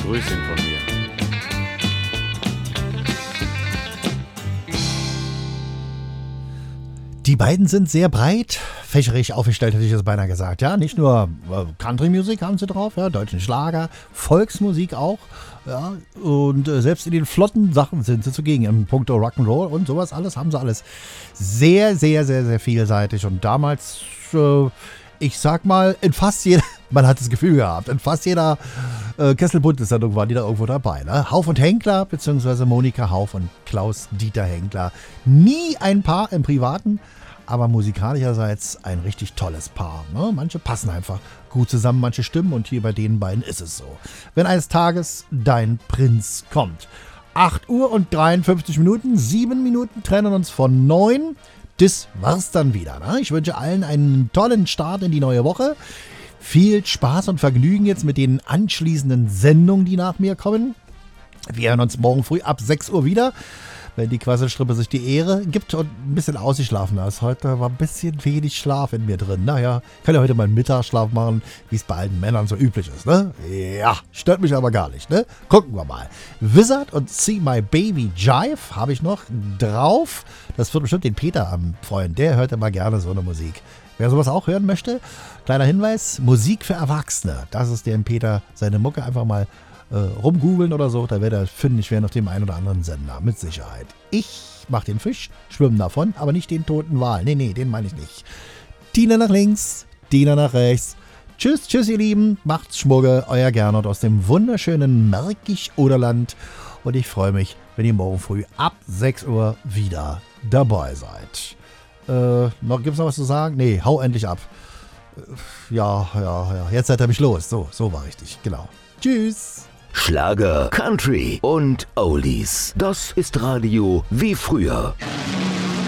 Grüßchen von mir. Die beiden sind sehr breit fächerig aufgestellt, hätte ich das beinahe gesagt. Ja, nicht nur Country-Musik haben sie drauf, ja, deutschen Schlager, Volksmusik auch. Ja, und selbst in den flotten Sachen sind sie zugegen. Im Punkto Rock'n'Roll und sowas alles haben sie alles sehr, sehr, sehr, sehr vielseitig. Und damals, ich sag mal, in fast jeder, man hat das Gefühl gehabt, in fast jeder Kesselbundes-Sendung waren die da irgendwo dabei. Ne? Hauf und Henkler, beziehungsweise Monika Hauf und Klaus-Dieter Henkler. Nie ein Paar im Privaten, aber musikalischerseits ein richtig tolles Paar. Ne? Manche passen einfach gut zusammen, manche stimmen, und hier bei den beiden ist es so. Wenn eines Tages dein Prinz kommt. 8 Uhr und 53 Minuten, 7 Minuten trennen uns von 9. Das war's dann wieder. Ne? Ich wünsche allen einen tollen Start in die neue Woche. Viel Spaß und Vergnügen jetzt mit den anschließenden Sendungen, die nach mir kommen. Wir hören uns morgen früh ab 6 Uhr wieder, wenn die Quasselstrippe sich die Ehre gibt und ein bisschen ausgeschlafen ist. Heute war ein bisschen wenig Schlaf in mir drin. Naja, kann ja heute mal einen Mittagsschlaf machen, wie es bei allen Männern so üblich ist, ne? Ja, stört mich aber gar nicht, ne? Gucken wir mal. Wizard und See My Baby Jive habe ich noch drauf. Das wird bestimmt den Peter am freuen. Der hört immer gerne so eine Musik. Wer sowas auch hören möchte, kleiner Hinweis, Musik für Erwachsene. Das ist dem Peter seine Mucke, einfach mal rumgoogeln oder so, da wird er fündig werden auf dem einen oder anderen Sender, mit Sicherheit. Ich mach den Fisch, schwimmen davon, aber nicht den toten Wal. Nee, den meine ich nicht. Tina nach links, Tina nach rechts. Tschüss, ihr Lieben, macht's Schmugge, euer Gernot aus dem wunderschönen Märkisch-Oderland, und ich freue mich, wenn ihr morgen früh ab 6 Uhr wieder dabei seid. Gibt's noch was zu sagen? Nee, hau endlich ab. Ja, jetzt seid ihr mich los. So war richtig, genau. Tschüss. Schlager, Country und Oldies. Das ist Radio wie früher.